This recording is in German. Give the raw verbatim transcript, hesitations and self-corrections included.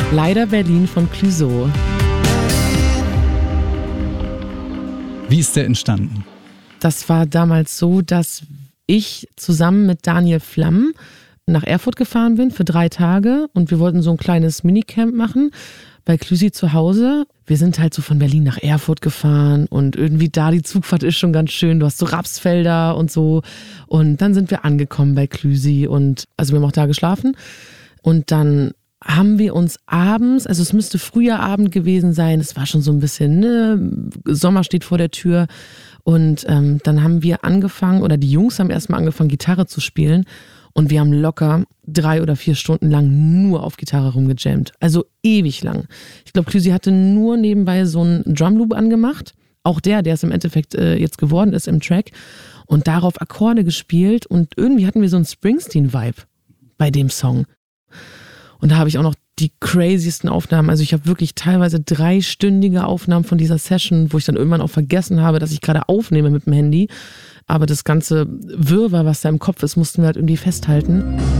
Leider Berlin von Clouseau. Wie ist der entstanden? Das war damals so, dass ich zusammen mit Daniel Flamm nach Erfurt gefahren bin für drei Tage und wir wollten so ein kleines Minicamp machen bei Clouseau zu Hause. Wir sind halt so von Berlin nach Erfurt gefahren und irgendwie da die Zugfahrt ist schon ganz schön. Du hast so Rapsfelder und so und dann sind wir angekommen bei Clouseau und also wir haben auch da geschlafen und dann haben wir uns abends, also es müsste früher Abend gewesen sein, es war schon so ein bisschen, ne, Sommer steht vor der Tür und ähm, dann haben wir angefangen, oder die Jungs haben erstmal angefangen, Gitarre zu spielen und wir haben locker drei oder vier Stunden lang nur auf Gitarre rumgejammt, also ewig lang. Ich glaube, Clouseau hatte nur nebenbei so einen Drumloop angemacht, auch der, der es im Endeffekt äh, jetzt geworden ist im Track und darauf Akkorde gespielt und irgendwie hatten wir so einen Springsteen-Vibe bei dem Song. Und da habe ich auch noch die craziesten Aufnahmen. Also ich habe wirklich teilweise dreistündige Aufnahmen von dieser Session, wo ich dann irgendwann auch vergessen habe, dass ich gerade aufnehme mit dem Handy. Aber das ganze Wirrwarr, was da im Kopf ist, mussten wir halt irgendwie festhalten.